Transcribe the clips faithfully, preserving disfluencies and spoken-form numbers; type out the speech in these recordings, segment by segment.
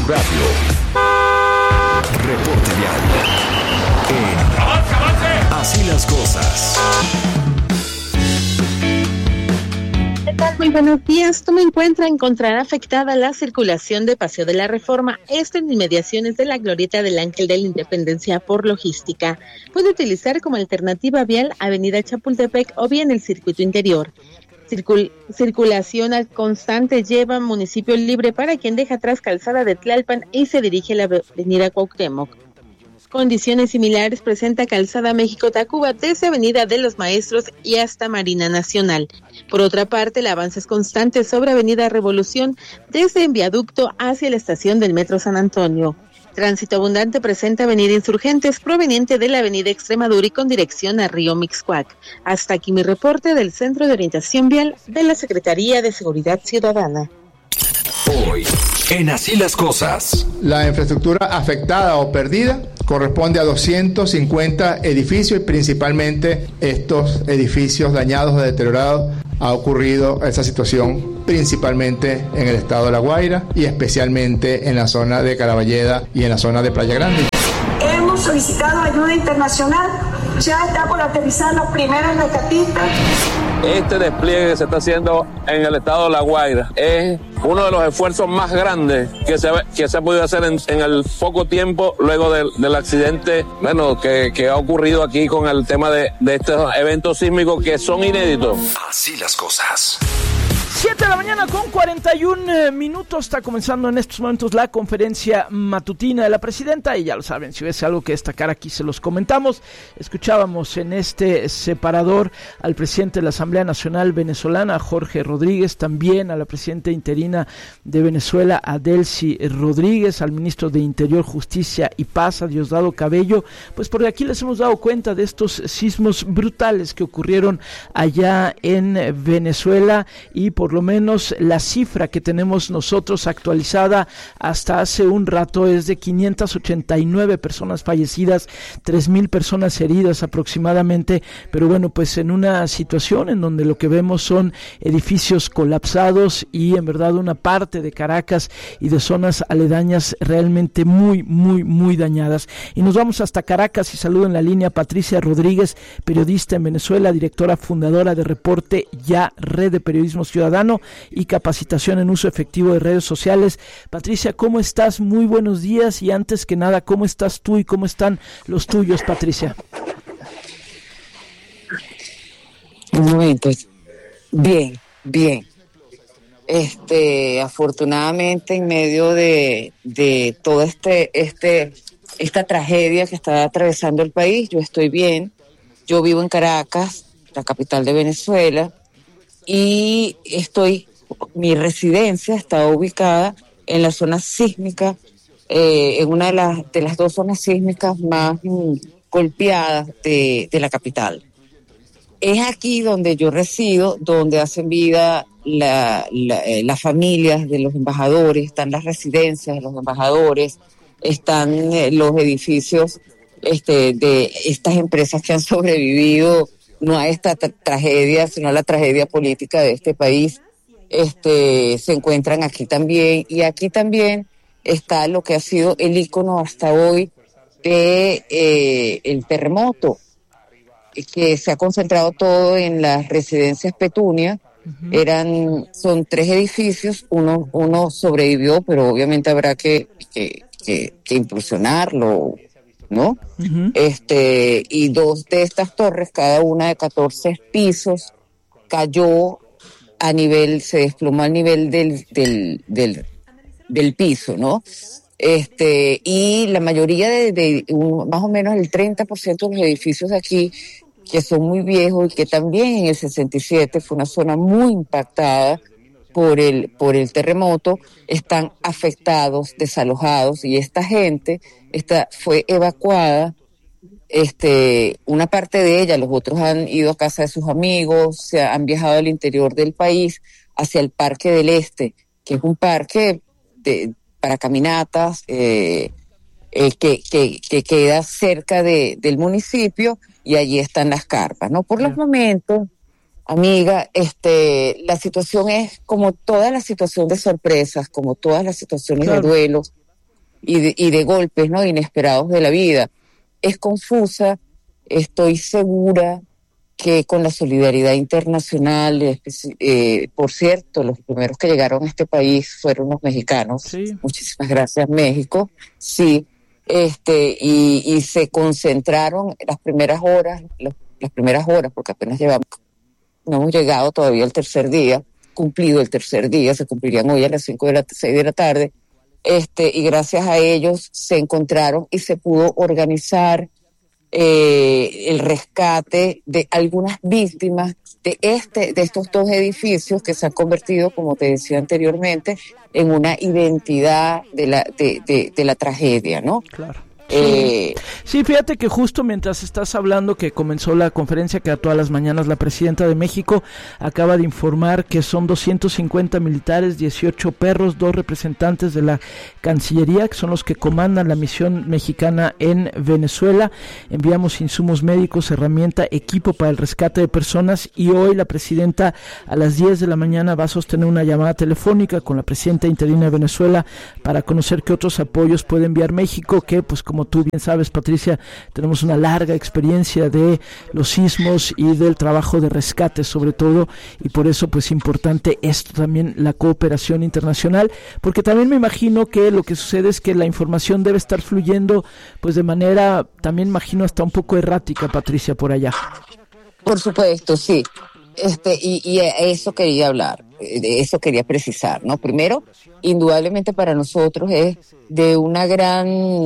Radio. Reporte vial. En ¡Avance, avance! Así las cosas. ¿Qué tal? Muy buenos días. Toma en cuenta encontrar afectada la circulación de Paseo de la Reforma, esto en inmediaciones de la glorieta del Ángel de la Independencia por logística. Puede utilizar como alternativa vial Avenida Chapultepec o bien el circuito interior. Circul- circulación al constante lleva Municipio Libre para quien deja atrás Calzada de Tlalpan y se dirige a la Avenida Cuauhtémoc. Condiciones similares presenta Calzada México-Tacuba desde Avenida de los Maestros y hasta Marina Nacional. Por otra parte, el avance es constante sobre Avenida Revolución desde el viaducto hacia la estación del Metro San Antonio. Tránsito abundante presenta Avenida Insurgentes proveniente de la Avenida Extremadura y con dirección a Río Mixcoac. Hasta aquí mi reporte del Centro de Orientación Vial de la Secretaría de Seguridad Ciudadana. Hoy, en Así las Cosas. La infraestructura afectada o perdida corresponde a doscientos cincuenta edificios y principalmente estos edificios dañados o deteriorados ha ocurrido esa situación principalmente en el estado de La Guaira y especialmente en la zona de Caraballeda y en la zona de Playa Grande. Hemos solicitado ayuda internacional, ya está por aterrizar los primeros rescatistas. Este despliegue que se está haciendo en el estado de La Guaira es uno de los esfuerzos más grandes que se, que se ha podido hacer en, en el poco tiempo luego del, del accidente bueno, que, que ha ocurrido aquí con el tema de, de estos eventos sísmicos que son inéditos. Así las cosas. siete de la mañana con cuarenta y un minutos, está comenzando en estos momentos la conferencia matutina de la presidenta y ya lo saben, si hubiese algo que destacar aquí se los comentamos. Escuchábamos en este separador al presidente de la Asamblea Nacional Venezolana, Jorge Rodríguez, también a la presidenta interina de Venezuela, Adelcy Rodríguez, al ministro de Interior, Justicia y Paz, a Diosdado Cabello, pues por aquí les hemos dado cuenta de estos sismos brutales que ocurrieron allá en Venezuela y por lo menos la cifra que tenemos nosotros actualizada hasta hace un rato es de quinientas ochenta y nueve personas fallecidas, tres mil personas heridas aproximadamente, pero bueno, pues en una situación en donde lo que vemos son edificios colapsados y en verdad una parte de Caracas y de zonas aledañas realmente muy, muy, muy dañadas. Y nos vamos hasta Caracas y saludo en la línea a Patricia Rodríguez, periodista en Venezuela, directora fundadora de Reporte Ya, Red de Periodismo Ciudadano y capacitación en uso efectivo de redes sociales. Patricia, ¿cómo estás? Muy buenos días y antes que nada, ¿cómo estás tú y cómo están los tuyos, Patricia? Un momento. Bien, bien. Este, afortunadamente en medio de, de toda este, este, esta tragedia que está atravesando el país, yo estoy bien. Yo vivo en Caracas, la capital de Venezuela, y estoy, mi residencia está ubicada en la zona sísmica, eh, en una de las, de las dos zonas sísmicas más mm, golpeadas de, de la capital. Es aquí donde yo resido, donde hacen vida la, la, eh, las familias de los embajadores, están las residencias de los embajadores, están eh, los edificios este, de estas empresas que han sobrevivido no a esta tra- tragedia, sino a la tragedia política de este país. Este, se encuentran aquí también, y aquí también está lo que ha sido el ícono hasta hoy de eh, el terremoto, que se ha concentrado todo en las residencias Petunia. Uh-huh. Eran, son tres edificios, uno, uno sobrevivió, pero obviamente habrá que, que, que, que impulsionarlo, ¿no? Uh-huh. Este, y dos de estas torres, cada una de catorce pisos, cayó a nivel, se desplomó al nivel del, del, del, del piso, ¿no? Este, y la mayoría de, de un, más o menos el treinta por ciento de los edificios de aquí, que son muy viejos y que también en el sesenta y siete fue una zona muy impactada por el, por el terremoto, están afectados, desalojados, y esta gente esta, fue evacuada, este, una parte de ella, los otros han ido a casa de sus amigos, se han viajado al interior del país, hacia el Parque del Este, que es un parque de, para caminatas, eh, eh, que, que, que queda cerca de, del municipio, y allí están las carpas, ¿no? Por los momentos, amiga, este, la situación es como toda la situación de sorpresas, como todas las situaciones claro. de duelo, y de, y de golpes, ¿no?, inesperados de la vida. Es confusa. Estoy segura que con la solidaridad internacional, eh, por cierto, los primeros que llegaron a este país fueron los mexicanos. Sí. Muchísimas gracias, México. Sí, este, y, y se concentraron las primeras horas, las, las primeras horas, porque apenas llevamos, no hemos llegado todavía al tercer día, cumplido el tercer día, se cumplirían hoy a las cinco de la, seis de la tarde, este, y gracias a ellos se encontraron y se pudo organizar Eh, el rescate de algunas víctimas de este de estos dos edificios que se han convertido, como te decía anteriormente, en una identidad de la de, de, de la tragedia, ¿no? Claro. Eh, sí, fíjate que justo mientras estás hablando que comenzó la conferencia que a todas las mañanas la presidenta de México acaba de informar que son doscientos cincuenta militares, dieciocho perros, dos representantes de la Cancillería, que son los que comandan la misión mexicana en Venezuela. Enviamos insumos médicos, herramienta, equipo para el rescate de personas, y hoy la presidenta a las diez de la mañana va a sostener una llamada telefónica con la presidenta interina de Venezuela para conocer qué otros apoyos puede enviar México, que pues como tú bien sabes, Patricia, tenemos una larga experiencia de los sismos y del trabajo de rescate sobre todo, y por eso pues importante esto también, la cooperación internacional, porque también me imagino que lo que sucede es que la información debe estar fluyendo pues de manera, también imagino hasta un poco errática, Patricia, por allá. Por supuesto, sí. Este, y, y eso quería hablar, de eso quería precisar, ¿no? Primero, indudablemente para nosotros es de una gran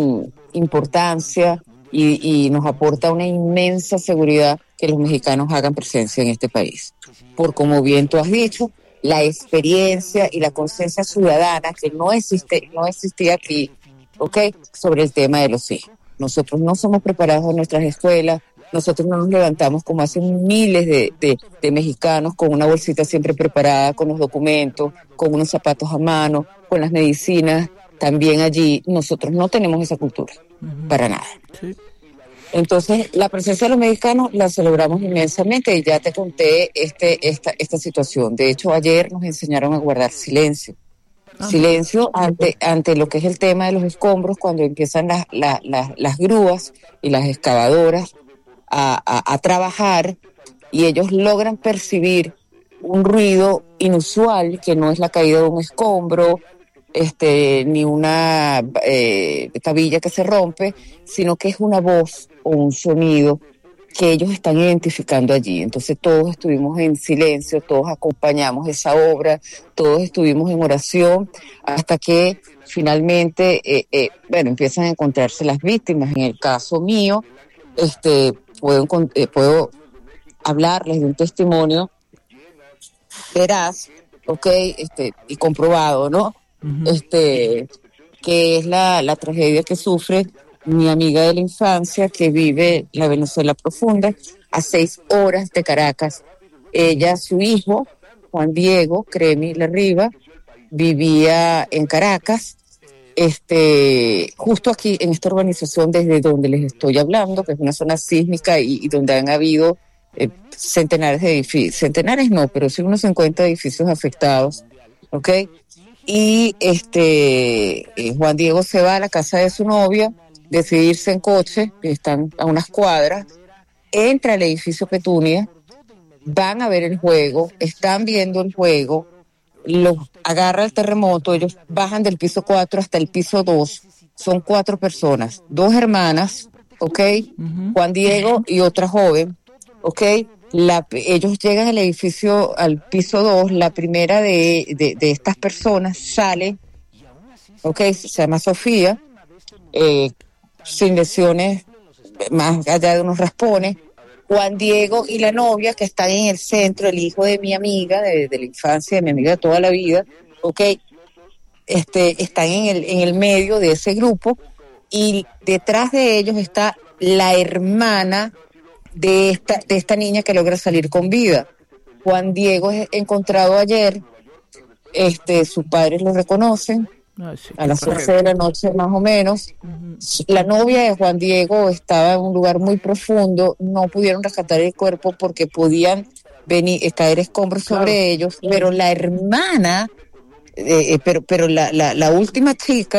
importancia y, y nos aporta una inmensa seguridad que los mexicanos hagan presencia en este país. Por, como bien tú has dicho, la experiencia y la conciencia ciudadana que no existe, no existía aquí, ¿ok?, sobre el tema de los hijos. Nosotros no somos preparados en nuestras escuelas. Nosotros no nos levantamos como hacen miles de, de, de mexicanos con una bolsita siempre preparada, con los documentos, con unos zapatos a mano, con las medicinas también allí. Nosotros no tenemos esa cultura, uh-huh. para nada. Sí. Entonces, la presencia de los mexicanos la celebramos inmensamente, y ya te conté este, esta, esta situación. De hecho, ayer nos enseñaron a guardar silencio. Uh-huh. Silencio ante, ante lo que es el tema de los escombros, cuando empiezan las, las, las, las grúas y las excavadoras A, a, a trabajar, y ellos logran percibir un ruido inusual que no es la caída de un escombro, este, ni una eh, tabilla que se rompe, sino que es una voz o un sonido que ellos están identificando allí. Entonces todos estuvimos en silencio, todos acompañamos esa obra, todos estuvimos en oración, hasta que finalmente, eh, eh, bueno, empiezan a encontrarse las víctimas. En el caso mío, este Puedo, eh, puedo hablarles de un testimonio veraz, ok, este, y comprobado, ¿no? Uh-huh. Este, que es la, la tragedia que sufre mi amiga de la infancia, que vive en la Venezuela profunda, a seis horas de Caracas. Ella, su hijo, Juan Diego Cremi Larriba, vivía en Caracas, Este, justo aquí en esta urbanización desde donde les estoy hablando, que es una zona sísmica y, y donde han habido eh, centenares de edificios, centenares no, pero sí unos cincuenta edificios afectados, ¿ok? Y este eh, Juan Diego se va a la casa de su novia, decide irse en coche, que están a unas cuadras, entra al edificio Petunia, van a ver el juego, están viendo el juego, los agarra el terremoto, ellos bajan del piso cuatro hasta el piso dos, son cuatro personas, dos hermanas, ¿ok? Uh-huh. Juan Diego y otra joven, ¿ok? La, ellos llegan al edificio, al piso dos, la primera de, de, de estas personas sale, ¿ok? Se llama Sofía, eh, sin lesiones, más allá de unos raspones. Juan Diego y la novia, que están en el centro, el hijo de mi amiga, de, de la infancia, de mi amiga de toda la vida, ¿ok? Este, están en el, en el medio de ese grupo, y detrás de ellos está la hermana de esta, de esta niña que logra salir con vida. Juan Diego es encontrado ayer, este, sus padres lo reconocen, Ay, sí, a las once de la noche más o menos. Uh-huh. La novia de Juan Diego estaba en un lugar muy profundo, no pudieron rescatar el cuerpo porque podían venir, caer escombros claro. sobre ellos, pero la hermana, eh, pero, pero la, la, la última chica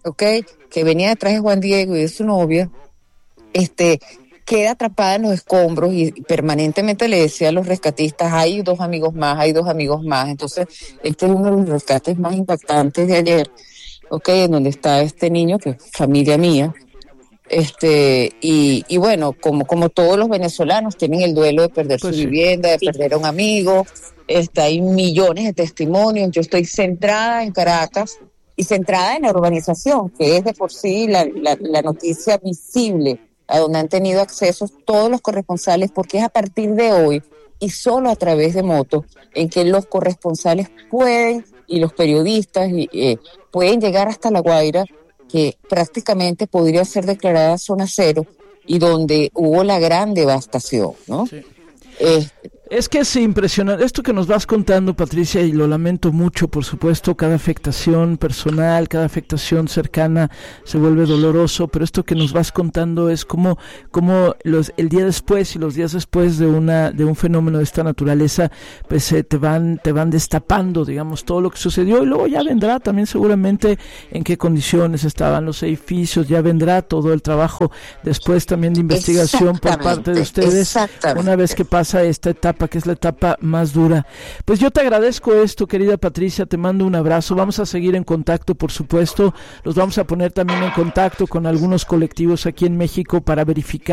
¿ok? Que venía detrás de Juan Diego y de su novia, este, queda atrapada en los escombros y permanentemente le decía a los rescatistas, hay dos amigos más, hay dos amigos más. Entonces, este es uno de los rescates más impactantes de ayer, ¿ok? En donde está este niño, que es familia mía. Este, y, y bueno, como, como todos los venezolanos tienen el duelo de perder pues su sí. vivienda, de perder a un amigo, este, hay millones de testimonios. Yo estoy centrada en Caracas y centrada en la urbanización, que es de por sí la, la, la noticia visible, a donde han tenido acceso todos los corresponsales, porque es a partir de hoy y solo a través de Moto en que los corresponsales pueden, y los periodistas eh, pueden llegar hasta La Guaira, que prácticamente podría ser declarada zona cero y donde hubo la gran devastación, ¿no? Sí. Eh, Es que es impresionante esto que nos vas contando, Patricia, y lo lamento mucho, por supuesto. Cada afectación personal, cada afectación cercana se vuelve doloroso, pero esto que nos vas contando es como, como los, el día después y los días después de una de un fenómeno de esta naturaleza, pues eh, te van te van destapando, digamos, todo lo que sucedió, y luego ya vendrá también seguramente en qué condiciones estaban los edificios, ya vendrá todo el trabajo después también de investigación por parte de ustedes, una vez que pasa esta etapa, que es la etapa más dura. Pues yo te agradezco esto, querida Patricia, te mando un abrazo, vamos a seguir en contacto, por supuesto, los vamos a poner también en contacto con algunos colectivos aquí en México para verificar